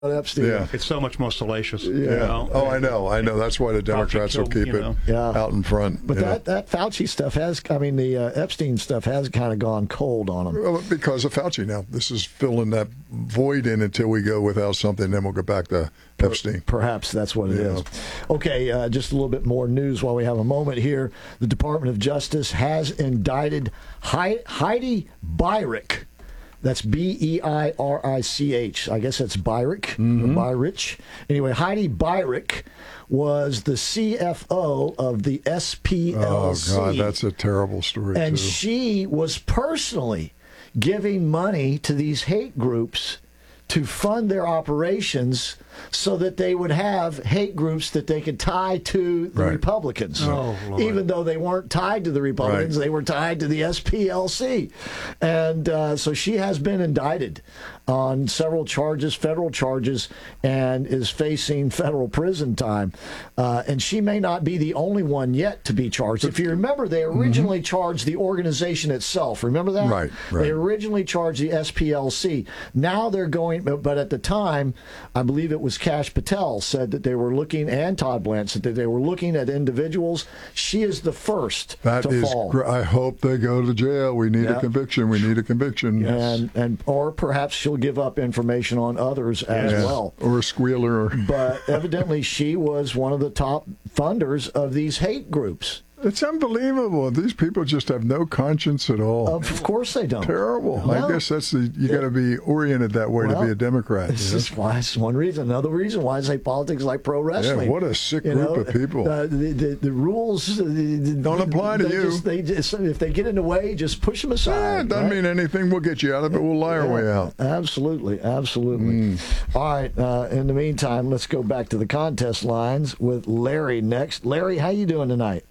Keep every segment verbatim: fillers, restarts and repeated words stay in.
Epstein. Yeah. It's so much more salacious. Yeah. You know? Oh, I know. I know. That's why the Democrats will keep you it know. Yeah. out in front. But you that, that Fauci stuff has, I mean, the uh, Epstein stuff has kind of gone cold on him. Well, because of Fauci now. This is filling that void in until we go without something, then we'll go back to Epstein. Perhaps that's what it Yeah. is. Okay, uh, just a little bit more news while we have a moment here. The Department of Justice has indicted Hei- Heidi Beirich. That's B E I R I C H. I guess that's Beirich, Mm-hmm. or Beirich. Anyway, Heidi Beirich was the C F O of the S P L C. Oh, God, that's a terrible story, And too. she was personally giving money to these hate groups to fund their operations so that they would have hate groups that they could tie to the Right. Republicans. Oh, Lord. Even though they weren't tied to the Republicans, Right. they were tied to the S P L C. And uh, so she has been indicted on several charges, federal charges, and is facing federal prison time. Uh, and she may not be the only one yet to be charged. If you remember, they originally mm-hmm. charged the organization itself. Remember that? Right, right. They originally charged the S P L C. Now they're going, but at the time, I believe it was Kash Patel said that they were looking, and Todd Blanche, that they were looking at individuals. She is the first That to is fall. gr- I hope they go to jail. We need Yeah. a conviction. We need a conviction. And, and or perhaps she'll give up information on others as Yeah. well. Or a squealer. But evidently she was one of the top funders of these hate groups. It's unbelievable. These people just have no conscience at all. Of course they don't. Terrible. Well, I guess that's the you got to be oriented that way well, to be a Democrat. This you know? is why. It's one reason. Another reason why I say politics like pro wrestling. Yeah, what a sick You group know, of people. Uh, the, the, the rules uh, the, Don't apply to they you. Just, they just, if they get in the way, just push them aside. Yeah, it doesn't right? mean anything. We'll get you out of it. We'll lie our Yeah, way out. Absolutely, absolutely. Mm. All right. Uh, in the meantime, let's go back to the contest lines with Larry next. Larry, how you doing tonight?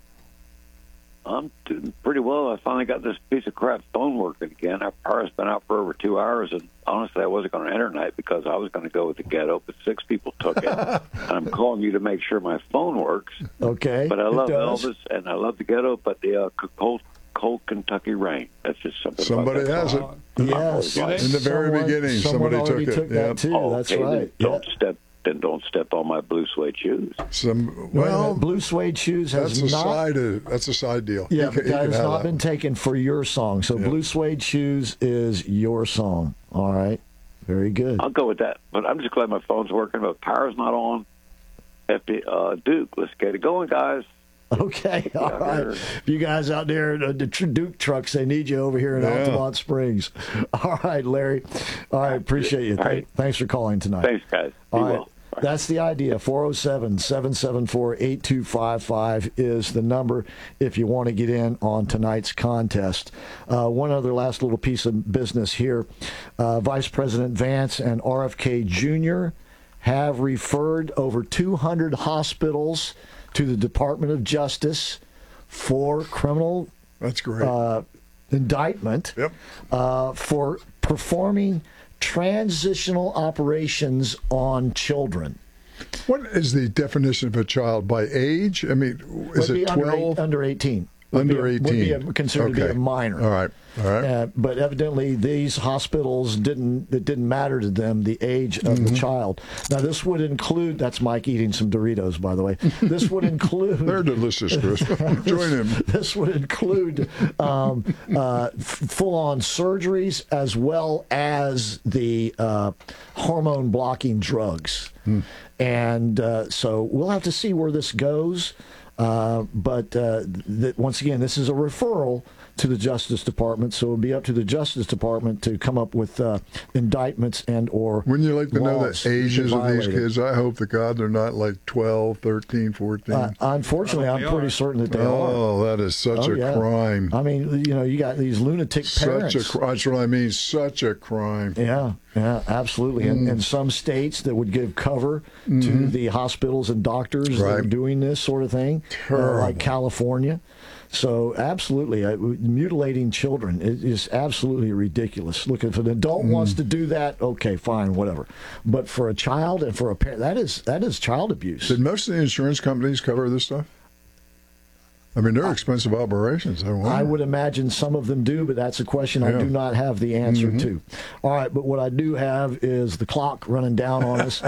I'm doing pretty well. I finally got this piece of crap phone working again. Our power's been out for over two hours, and honestly, I wasn't going to enter tonight because I was going to go with the ghetto, but six people took it. And I'm calling you to make sure my phone works. Okay. But I it love does. Elvis, and I love the ghetto, but the uh, cold, cold Kentucky rain. That's just something. Somebody about that has it. song. Yes. In the very Someone- beginning, someone somebody already took it. that Yep. too. Oh, That's okay, then right. Don't Yeah. step. Then don't step on my blue suede shoes. Some Wait a well, minute, blue suede shoes has that's a not. side. Of, that's a side deal. Yeah, You can- but you that can has have not that been one. taken for your song. So Yeah. blue suede shoes is your song. All right. Very good. I'll go with that. But I'm just glad my phone's working. But power's not on. F B, uh, Duke, let's get it going, guys. Okay, all right. here. You guys out there, the the tr- Duke trucks, they need you over here in Yeah. Altamont Springs. All right, Larry. All right, appreciate you. All right. Thanks for calling tonight. Thanks, guys. Be All right. well. Bye. That's the idea. four oh seven, seven seven four, eight two five five is the number if you want to get in on tonight's contest. Uh, one other last little piece of business here. Uh, Vice President Vance and R F K Junior have referred over two hundred hospitals to the Department of Justice for criminal That's great. uh, indictment Yep. uh, for performing transitional operations on children. What is the definition of a child by age? I mean, is Would be it under, eight, twelve? under eighteen. Would Under be a- eighteen. Would be a, considered to be a minor. All right. All right. Uh, but evidently, these hospitals didn't. It didn't matter to them the age of Mm-hmm. the child. Now, this would include. That's Mike eating some Doritos, by the way. This would include. They're delicious, Chris. Join him. This would include um, uh, f- full-on surgeries as well as the uh, hormone-blocking drugs. Hmm. And uh, so we'll have to see where this goes. Uh, but uh, th- once again, this is a referral to the Justice Department, so it'll be up to the Justice Department to come up with uh, indictments and or Wouldn't you like to know laws the ages of these violated. kids? I hope to God they're not like twelve, thirteen, fourteen. Uh, unfortunately, I'm They pretty are. certain that they are. oh, that is such Oh, a yeah. crime. I mean, you know, you got these lunatic parents. Such a cri- That's what I mean. Such a crime. Yeah, yeah, absolutely. And in some states that would give cover to the hospitals and doctors that are Right. doing this sort of thing, uh, Terrible. like California. So absolutely, uh, mutilating children is, is absolutely ridiculous. Look, if an adult wants to do that, okay, fine, whatever. But for a child and for a parent, that is that is child abuse. Did most of the insurance companies cover this stuff? I mean, they're expensive operations. I, I would imagine some of them do, but that's a question I Yeah. do not have the answer Mhm. to. All right, but what I do have is the clock running down on us.